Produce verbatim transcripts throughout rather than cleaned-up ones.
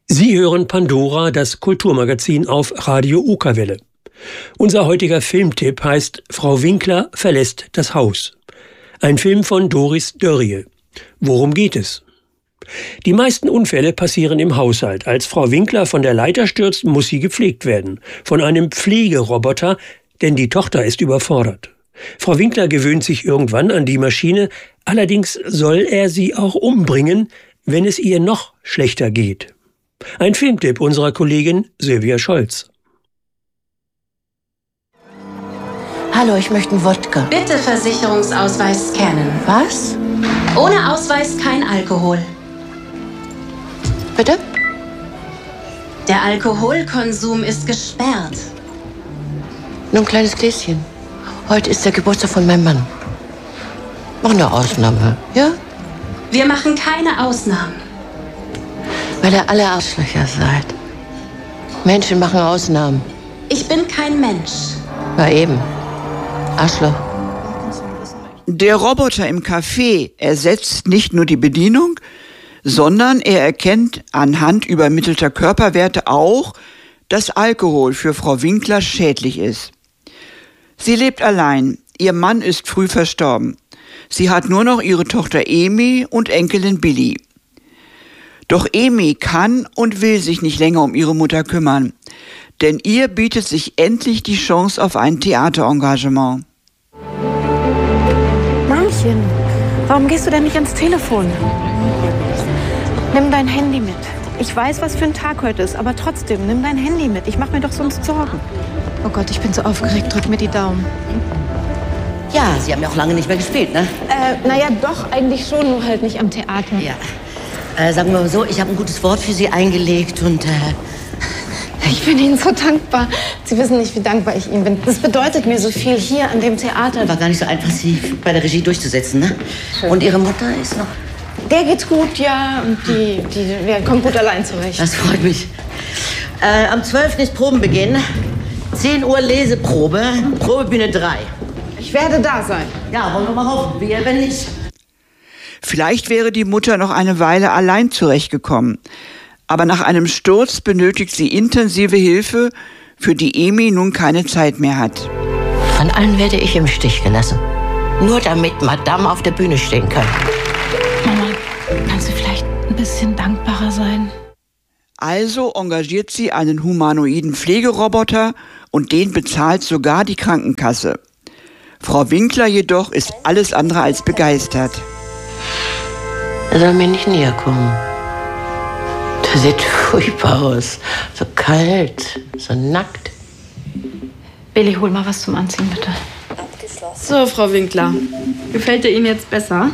Sie hören Pandora, das Kulturmagazin auf Radio Okerwelle. Unser heutiger Filmtipp heißt Frau Winkler verlässt das Haus. Ein Film von Doris Dörrie. Worum geht es? Die meisten Unfälle passieren im Haushalt. Als Frau Winkler von der Leiter stürzt, muss sie gepflegt werden. Von einem Pflegeroboter, denn die Tochter ist überfordert. Frau Winkler gewöhnt sich irgendwann an die Maschine, allerdings soll er sie auch umbringen, wenn es ihr noch schlechter geht. Ein Filmtipp unserer Kollegin Silvia Scholz. Hallo, ich möchte einen Wodka. Bitte Versicherungsausweis scannen. Was? Ohne Ausweis kein Alkohol. Bitte? Der Alkoholkonsum ist gesperrt. Nur ein kleines Gläschen. Heute ist der Geburtstag von meinem Mann. Mach eine Ausnahme, ja? Wir machen keine Ausnahmen. Weil ihr alle Arschlöcher seid. Menschen machen Ausnahmen. Ich bin kein Mensch. Na eben. Arschloch. Der Roboter im Café ersetzt nicht nur die Bedienung, sondern er erkennt anhand übermittelter Körperwerte auch, dass Alkohol für Frau Winkler schädlich ist. Sie lebt allein. Ihr Mann ist früh verstorben. Sie hat nur noch ihre Tochter Emi und Enkelin Billy. Doch Emi kann und will sich nicht länger um ihre Mutter kümmern, denn ihr bietet sich endlich die Chance auf ein Theaterengagement. Mannchen, warum gehst du denn nicht ans Telefon? Nimm dein Handy mit. Ich weiß, was für ein Tag heute ist, aber trotzdem, nimm dein Handy mit. Ich mache mir doch sonst Sorgen. Oh Gott, ich bin so aufgeregt. Drück mir die Daumen. Ja, Sie haben ja auch lange nicht mehr gespielt, ne? Äh, naja, doch, eigentlich schon, nur halt nicht am Theater. Ja. Äh, sagen wir mal so, ich habe ein gutes Wort für Sie eingelegt und, äh... Ich bin Ihnen so dankbar. Sie wissen nicht, wie dankbar ich Ihnen bin. Das bedeutet mir so viel hier an dem Theater. War gar nicht so einfach, Sie bei der Regie durchzusetzen, ne? Schön. Und Ihre Mutter ist noch... Der geht's gut, ja. Und die, die ja, kommt gut allein zurecht. Das freut mich. Äh, am zwölften ist Probenbeginn. zehn Uhr Leseprobe. Probebühne drei. Ich werde da sein. Ja, wollen wir mal hoffen. Wir, wenn nicht. Vielleicht wäre die Mutter noch eine Weile allein zurechtgekommen. Aber nach einem Sturz benötigt sie intensive Hilfe, für die Emi nun keine Zeit mehr hat. Von allen werde ich im Stich gelassen. Nur damit Madame auf der Bühne stehen kann. Mama, kannst du vielleicht ein bisschen dankbarer sein? Also engagiert sie einen humanoiden Pflegeroboter und den bezahlt sogar die Krankenkasse. Frau Winkler jedoch ist alles andere als begeistert. Er soll mir nicht näher kommen. Der sieht furchtbar aus. So kalt, so nackt. Billy, hol mal was zum Anziehen, bitte. So, Frau Winkler. Gefällt er Ihnen jetzt besser?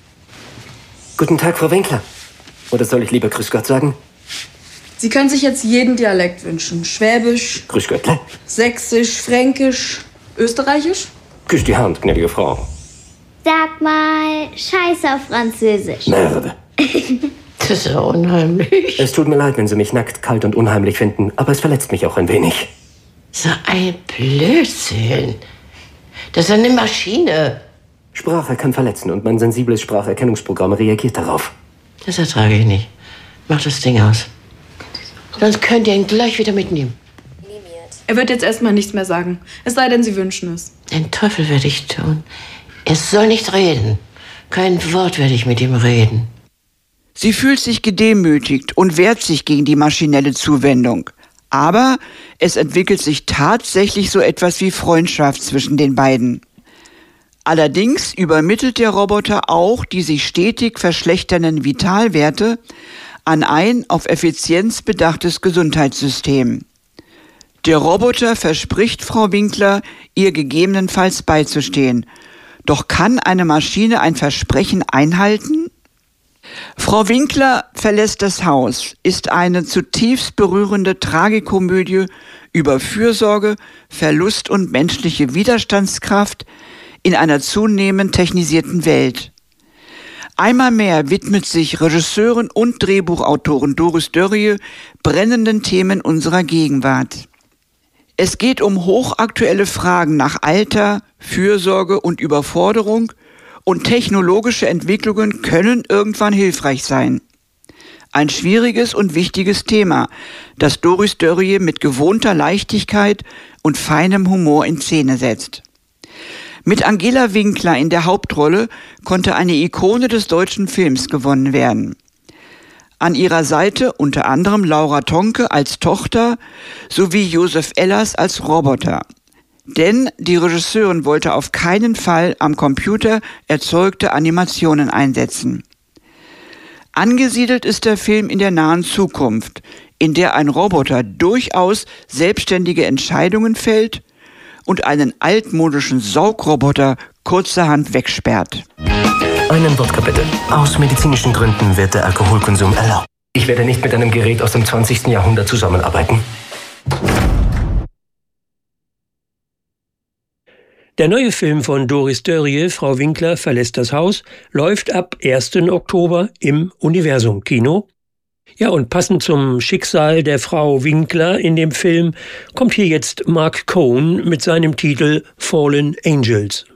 Guten Tag, Frau Winkler. Oder soll ich lieber Grüß Gott sagen? Sie können sich jetzt jeden Dialekt wünschen. Schwäbisch, Grüß Göttle. Sächsisch, Fränkisch, Österreichisch. Küss die Hand, gnädige Frau. Sag mal, Scheiße auf Französisch. Merde. Das ist ja unheimlich. Es tut mir leid, wenn Sie mich nackt, kalt und unheimlich finden, aber es verletzt mich auch ein wenig. So ein Blödsinn. Das ist eine Maschine. Sprache kann verletzen und mein sensibles Spracherkennungsprogramm reagiert darauf. Das ertrage ich nicht. Mach das Ding aus. Sonst könnt ihr ihn gleich wieder mitnehmen. Er wird jetzt erstmal nichts mehr sagen. Es sei denn, Sie wünschen es. Den Teufel werde ich tun. Er soll nicht reden. Kein Wort werde ich mit ihm reden. Sie fühlt sich gedemütigt und wehrt sich gegen die maschinelle Zuwendung. Aber es entwickelt sich tatsächlich so etwas wie Freundschaft zwischen den beiden. Allerdings übermittelt der Roboter auch die sich stetig verschlechternden Vitalwerte an ein auf Effizienz bedachtes Gesundheitssystem. Der Roboter verspricht Frau Winkler, ihr gegebenenfalls beizustehen. Doch kann eine Maschine ein Versprechen einhalten? Frau Winkler verlässt das Haus ist eine zutiefst berührende Tragikomödie über Fürsorge, Verlust und menschliche Widerstandskraft in einer zunehmend technisierten Welt. Einmal mehr widmet sich Regisseurin und Drehbuchautorin Doris Dörrie brennenden Themen unserer Gegenwart. Es geht um hochaktuelle Fragen nach Alter, Fürsorge und Überforderung, und technologische Entwicklungen können irgendwann hilfreich sein. Ein schwieriges und wichtiges Thema, das Doris Dörrie mit gewohnter Leichtigkeit und feinem Humor in Szene setzt. Mit Angela Winkler in der Hauptrolle konnte eine Ikone des deutschen Films gewonnen werden. An ihrer Seite unter anderem Laura Tonke als Tochter sowie Josef Ellers als Roboter. Denn die Regisseurin wollte auf keinen Fall am Computer erzeugte Animationen einsetzen. Angesiedelt ist der Film in der nahen Zukunft, in der ein Roboter durchaus selbstständige Entscheidungen fällt und einen altmodischen Saugroboter kurzerhand wegsperrt. Einen Wodka bitte. Aus medizinischen Gründen wird der Alkoholkonsum erlaubt. Ich werde nicht mit einem Gerät aus dem zwanzigsten Jahrhundert zusammenarbeiten. Der neue Film von Doris Dörrie, Frau Winkler verlässt das Haus, läuft ab ersten Oktober im Universum-Kino. Ja, und passend zum Schicksal der Frau Winkler in dem Film kommt hier jetzt Mark Cohn mit seinem Titel Fallen Angels.